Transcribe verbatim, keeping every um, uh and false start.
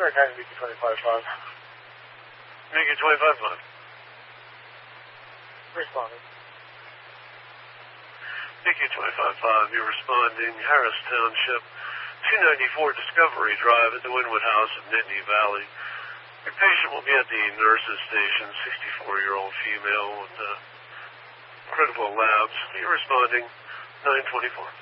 Start tagging B Q twenty-five five. B Q twenty-five five. Responding. B Q twenty-five five, you're responding. Harris Township, two ninety-four Discovery Drive at the Wynwood House of Nittany Valley. Your patient will be at the nurse's station, sixty-four-year-old female with uh, critical labs. You're responding, nine twenty-four.